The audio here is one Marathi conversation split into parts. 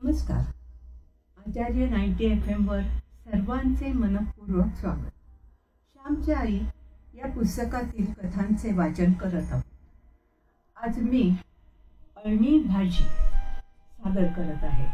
नमस्कार. आचार्य 90 FM वर सर्वांचे मनपूर्वक स्वागत. श्यामची आई या पुस्तकातील कथांचे वाचन करत आहोत. आज मी अळणी भाजी सादर करत आहे.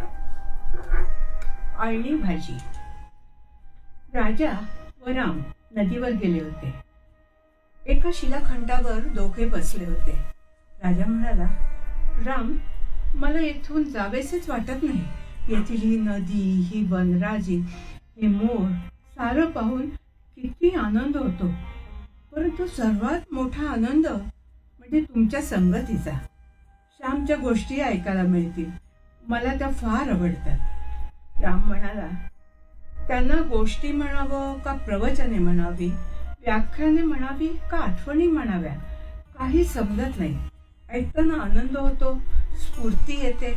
अळणी भाजी. राजा व राम नदीवर गेले होते. एका शिलाखंडावर दोघे बसले होते. राजा म्हणाला, राम, मला येथून जावेसेच वाटत नाही. येथील ही नदी, ही वनराजी, हे मोर सारं पाहून किती आनंद होतो. परंतु सर्वात मोठा आनंद म्हणजे तुमच्या संगतीचा. श्यामच्या गोष्टी ऐकायला मिळतील. मला त्या फार आवडतात. राम म्हणाला, त्यांना गोष्टी म्हणावं का प्रवचने म्हणावी, व्याख्याने म्हणावी का आठवणी म्हणाव्या, काही समजत नाही. ऐकताना आनंद होतो, स्फूर्ती येते.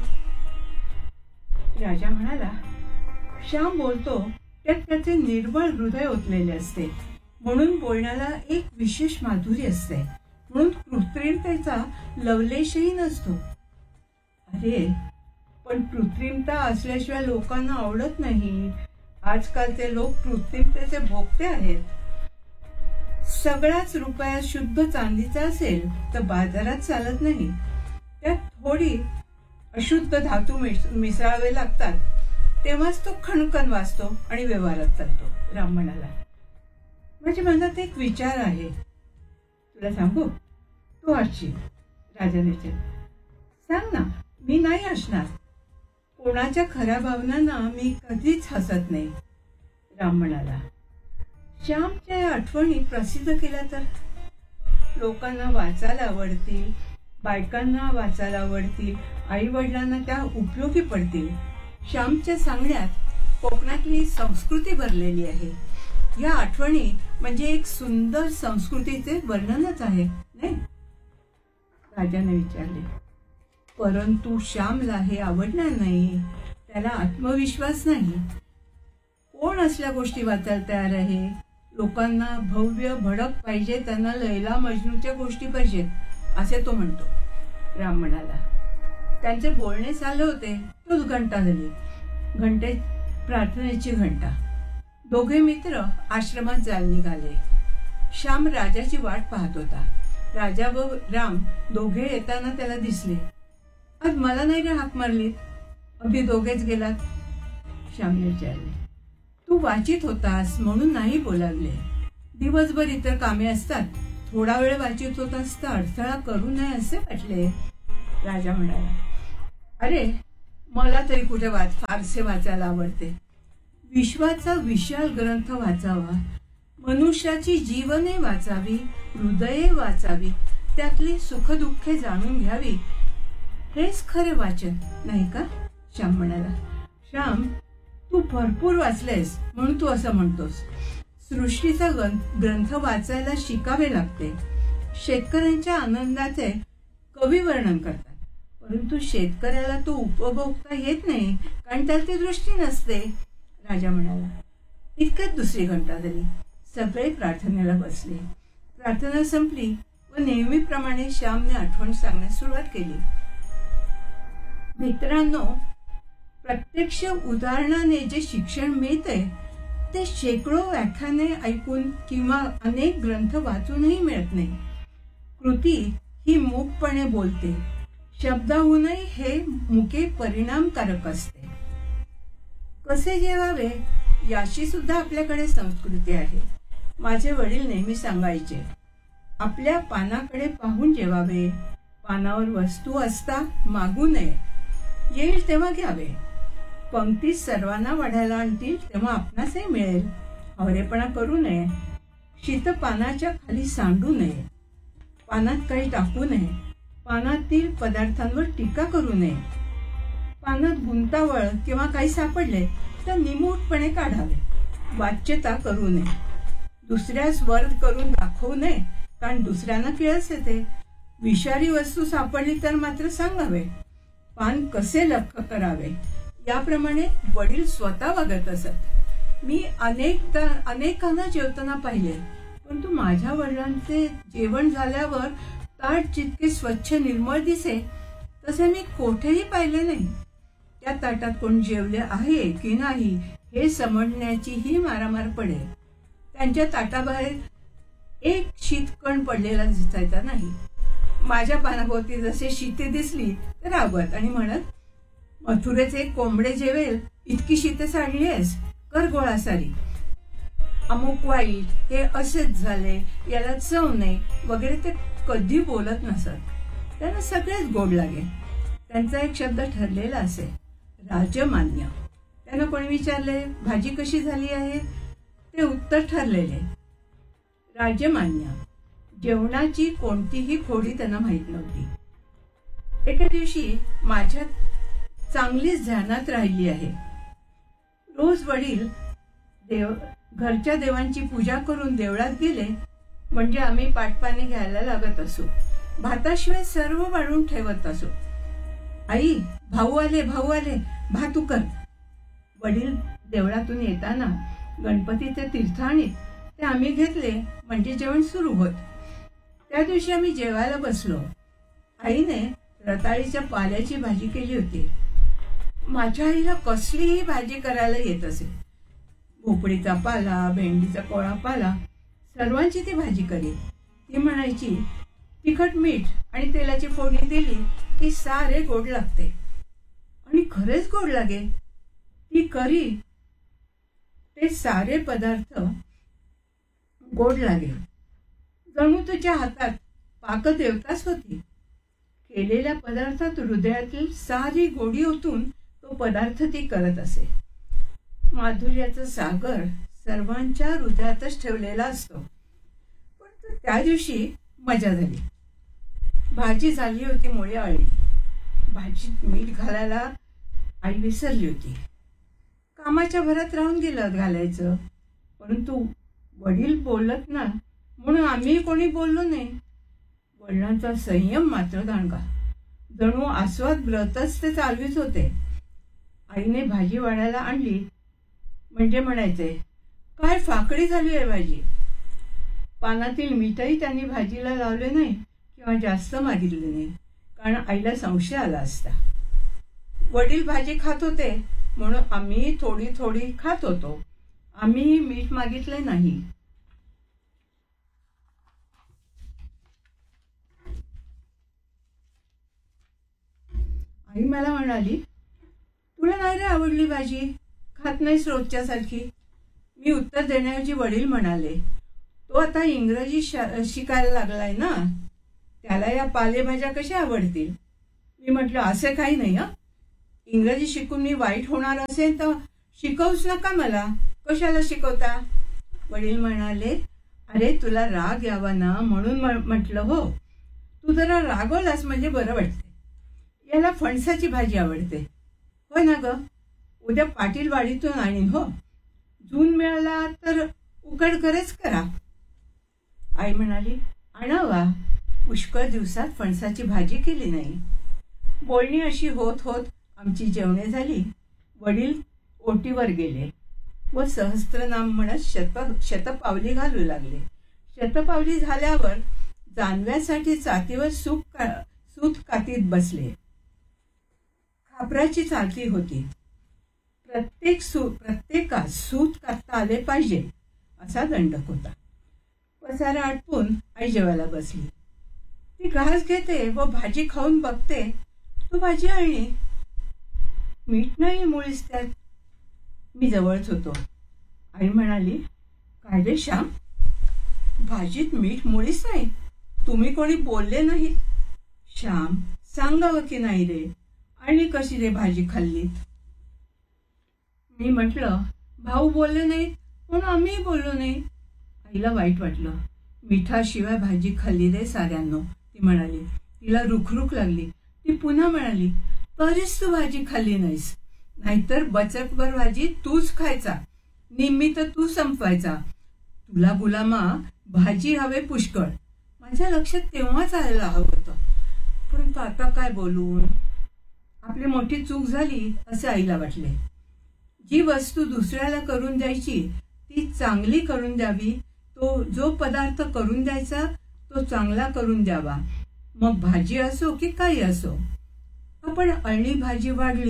राजा म्हणाला, श्याम बोलतो त्यात त्याचे निर्मळ हृदय ओतलेले असते, म्हणून बोलण्याला एक विशेष माधुरी असते, म्हणून कृत्रिमतेचा लवलेशही नसतो. अरे, पण कृत्रिमता असल्याशिवाय लोकांना आवडत नाही. आजकालचे लोक कृत्रिमतेचे भोगते आहेत. सगळाच रुपया शुद्ध चांदीचा असेल तर बाजारात चालत नाही. त्यात थोडी अशुद्ध धातू मिसळावे लागतात, तेव्हाच तो खणखण वाजतो आणि व्यवहारात चालतो. राम म्हणाला, माझ्या मनात एक विचार आहे, तुला सांगू? तू हसशील. राजाने विचारले, सांग ना. मी नाही हसणार. कोणाच्या खऱ्या भावनांना मी कधीच हसत नाही. राम म्हणाला, श्यामच्या आठवणी प्रसिद्ध केल्या तर लोकांना वाचायला आवडतील, बायकांना वाचायला आवडतील, आई वडिलांना त्या उपयोगी पडतील. श्यामच्या सांगण्यात कोकणातली संस्कृती भरलेली आहे. या आठवणी म्हणजे एक सुंदर संस्कृतीचे वर्णनच आहे, नाही? राजाने विचारले, परंतु श्यामला हे आवडणार नाही. त्याला आत्मविश्वास नाही. कोण असल्या गोष्टी वाचायला तयार आहे? लोकांना भव्य भडक पाहिजे, त्यांना लैला मजनूच्या गोष्टी पाहिजेत, असे तो म्हणतो. राम म्हणाला, त्यांचे बोलणे चालले होते तोच घंटा झाली. घंटे प्रार्थनेची घंटा. दोघे मित्र आश्रमात जायला निघाले. श्याम राजाची वाट पाहत होता. राजा व राम दोघे येताना त्याला दिसले. आज मला नाही रे हाक मारलीत? अगदी दोघेच गेलात? श्यामने विचारले. तू वाचित होतास म्हणून नाही बोलावले. दिवसभर इतर कामे असतात. थोडा वेळ वाचित होतास तर अडथळा करू नये असे वाटले. राजा म्हणाला, अरे, मला तरी कुठे फारसे वाचायला आवडते. विश्वाचा विशाल ग्रंथ वाचावा, मनुष्याची जीवने वाचावी, हृदये वाचावी, त्यातली सुखदुःखे जाणून घ्यावी, हेच खरे वाचन, नाही का? श्याम म्हणाला, श्याम, तू भरपूर वाचलेस म्हणून तू असं म्हणतोस. सृष्टीचा ग्रंथ वाचायला शिकावे लागते. शेतकऱ्यांच्या आनंदाचे कवी वर्णन करतात, परंतु शेतकऱ्याला तो उपभोगता येत नाही, कारण त्याला ती दृष्टी नसते. राजा म्हणाला. इतक्यात दुसरी घंटा झाली. सगळे प्रार्थनेला बसले. प्रार्थना संपली व नेहमीप्रमाणे श्यामने आठवण सांगण्यास सुरुवात केली. मित्रांनो, प्रत्यक्ष उदाहरणाने जे शिक्षण मिळते ते शेकडो व्याख्याने ऐकून किंवा अनेक ग्रंथ वाचूनही मिळत नाही. कृती ही मूकपणे बोलते. शब्दाहूनही हे मुके परिणामकारक असते. कसे जेवावे याची सुद्धा आपल्याकडे संस्कृती आहे. माझे वडील नेहमी सांगायचे, आपल्या पानाकडे पाहून जेवावे. पानावर वस्तू असता मागू नये. येईल तेव्हा घ्यावे. पंक्तीत सर्वांना वाढायला आणतील तेव्हा आपणासही मिळेल. हवरेपणा करू नये. शीत पानाच्या खाली सांडू नये. पानात काही टाकू नये. पानातील पदार्थांवर टीका करू नये. पानात गुंतावळ किंवा काही सापडले तर निमूटपणे काढावे. वाच्यता करू नये. दुसऱ्यास वर्ध करून दाखवू नये, कारण दुसऱ्यांना किळस येते. विषारी वस्तू सापडली तर मात्र सांगावे. पान कसे लख करावे याप्रमाणे वडील स्वतः वागत असत. मी अनेकांना जेवताना पाहिले, परंतु माझ्या वडिलांचे जेवण झाल्यावर ताट जितके स्वच्छ निर्मळ दिसे तसे मी कोठेही पाहिले नाही. त्या ताटात कोण जेवले आहे की नाही हे समजण्याचीही मारामार पडेल. त्यांच्या ताटाबाहेर एक शीतकण पडलेला दिसायचा नाही. माझ्या पानाभोवती जसे शीते दिसली तर रागवत आणि म्हणत, मथुरेचे कोंबडे जेवेल इतकी शीते साडली आहेस, कर गोळा सारी. अमुक वाईट, हे असेच झाले, याला चव नाही वगैरे ते कधी बोलत नसत. त्यांना सगळेच गोड लागे. त्यांचा एक शब्द ठरलेला असे, राजमान्य. त्यांना कोणी विचारले भाजी कशी झाली आहे, ते उत्तर ठरलेले, राजमान्य. जेवणाची कोणतीही खोडी त्यांना माहीत नव्हती. एके दिवशी माझ्या चांगलीच ध्यानात राहिली आहे. रोज वडील घरच्या देवांची पूजा करून देवळात गेले म्हणजे आम्ही पाटपाणी घ्यायला लागत असू. भाताशिवाय सर्व वाढून ठेवत असू. आई, भाऊ आले, भात उकर. वडील देवळातून येताना गणपतीचे तीर्थ आणीत ते आम्ही घेतले म्हणजे जेवण सुरू होत. त्या दिवशी आम्ही जेवायला बसलो. आईने रताळीच्या पाल्याची भाजी केली होती. माझ्या आईला कसलीही भाजी करायला येत असे. भोपळीचा पाला, भेंडीचा कोळा पाला, सर्वांची ती भाजी करी. ती म्हणायची, तिखट मीठ आणि तेलाची फोडणी दिली की सारे गोड लागते. आणि खरेच गोड लागे. ती करी, ते सारे पदार्थ गोड लागे. जणू तुझ्या हातात पाकदेवताच होती. केलेल्या पदार्थात हृदयातील सारी गोडी ओतून तो पदार्थ ती करत असे. माधुर्याचा सागर सर्वांच्या हृदयातच ठेवलेला असतो. पण त्या दिवशी मजा झाली. भाजी झाली होती मुळे अळली. भाजीत मीठ घालायला आई विसरली होती. कामाच्या भरात राहून गेलं घालायचं. परंतु वडील बोलत ना म्हणून आम्ही कोणी बोललो नाही. वडिलांचा संयम मात्र दांडगा. जणू आस्वाद व्रतच ते चालवीत होते. आईने भाजी वाढायला आणली म्हणजे म्हणायचे, काय फाकडी झाली आहे भाजी. पानातील मीठही त्यांनी भाजीला लावले नाही किंवा जास्त मागितले नाही, कारण आईला संशय आला असता. वडील भाजी खात होते म्हणून आम्ही थोडी थोडी खात होतो. आम्ही मीठ मागितले नाही. आई मला म्हणाली, तुला नाही रे आवडली भाजी, खात नाहीस रोजच्या सारखी. मी उत्तर देण्याऐवजी वडील म्हणाले, तो आता इंग्रजी शिकायला लागलाय ना, त्याला या पालेभाज्या कशा आवडतील. मी म्हटलं, असे काही नाही. इंग्रजी शिकून मी वाईट होणार असेल तर शिकवूच नका मला, कशाला शिकवता. वडील म्हणाले, अरे तुला राग यावा ना म्हणून म्हटलं हो. तू जरा रागवलास म्हणजे बरं वाटते. याला फणसाची भाजी आवडते. होय ना ग, उद्या पाटील वाडीतून आणीन हो. जून मिळाला तर उकडकरच करा. आई म्हणाली, आणावा. पुष्कळ दिवसात फणसाची भाजी केली नाही. बोलणी अशी होत होत आमची जेवणे झाली. वडील ओटीवर गेले व सहस्त्रनाम म्हणत शतपावली घालू लागले. शतपावली झाल्यावर जानव्यासाठी चातीवर सूत कातीत बसले. खापराची चालती होती. प्रत्येकास सूत कातता आले पाहिजे असा दंडक होता. पसारा आटपून आई जेवायला बसली. ती घास घेते व भाजी खाऊन बघते, तू भाजी आणली, मीठ नाही मुळीच त्यात. मी जवळच होतो. आई म्हणाली, काय रे श्याम, भाजीत मीठ मुळीच नाही, तुम्ही कोणी बोलले नाही. श्याम, सांगावं की नाही रे, आणि कशी रे भाजी खाल्लीत. मी म्हटलं, भाऊ बोलले नाहीत म्हणून आम्ही बोललो नाही. आईला वाईट वाटलं. मिठाशिवाय भाजी खाल्ली रे साऱ्यांनो, ती म्हणाली. तिला रुखरुख लागली. ती पुन्हा म्हणाली, तरीच तू भाजी खाल्ली नाहीस, नाहीतर बचकभर भाजी तूच खायचा, निम्मी तर तू संपवायचा. तुला गुलामा भाजी हवे पुष्कळ. माझ्या लक्षात तेव्हाच आलेलं हवं होतं, परंतु आता काय बोलून. आपली मोठी चूक झाली असे आईला वाटले. जी वस्तू दुसऱ्याला करून द्यायची ती चांगली करून द्यावी. जो पदार्थ करून द्यायचा तो चांगला करून द्यावा, मग भाजी असो की काही असो. आपण अळणी भाजी वाढली,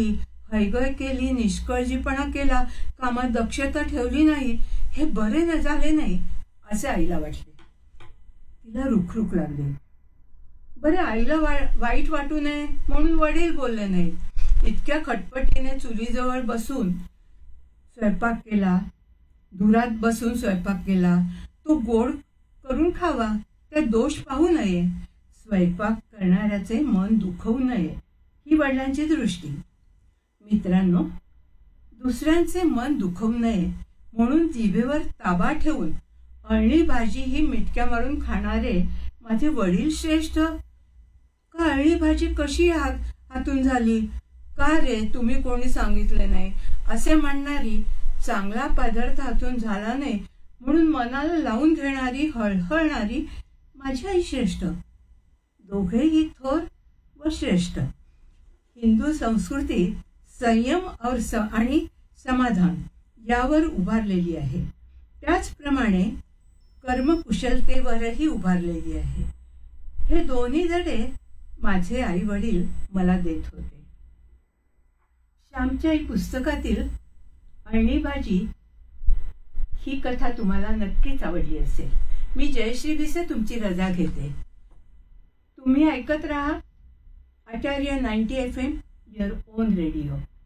हयगय केली, निष्काळजीपणा केला, कामात दक्षता ठेवली नाही, हे बरे न झाले नाही असे आईला वाटले. तिला रुखरुख लागली. बरे आईला वाईट वाटू नये म्हणून वडील बोलले नाही. इतक्या खटपटीने चुलीजवळ बसून स्वयंपाक केला, धुरात बसून स्वयंपाक केला. तो गोड करून खावा, त्यात दोष पाहू नये, स्वयंपाक करणाऱ्याचे मन दुखवू नये, ही वडिलांची दृष्टी. मित्रांनो, दुसऱ्यांचे मन दुखवू नये म्हणून जिभेवर ताबा ठेवून अळणी भाजी ही मिटक्या मारून खाणारे माझे वडील श्रेष्ठ का अळणी भाजी कशी हातून झाली, का रे तुम्ही कोणी सांगितले नाही असे म्हणणारी, चांगला पदार्थ हातून झाला नाही म्हणून मनाला लावून घेणारी, हळहळणारी माझी आई श्रेष्ठ. दोघेही थोर व श्रेष्ठ. हिंदू संस्कृती संयम आणि समाधान यावर उभारलेली आहे. त्याचप्रमाणे कर्मकुशलतेवरही उभारलेली आहे. हे दोन्ही धडे माझे आई वडील मला देत होते. श्यामची आई पुस्तकातील अळणी भाजी ही कथा तुम्हाला नक्कीच आवडली असेल. मी जयश्री भिसे तुमची रजा घेते. तुम्ही ऐकत राहा आचार्य 90 FM, युअर ओन रेडिओ.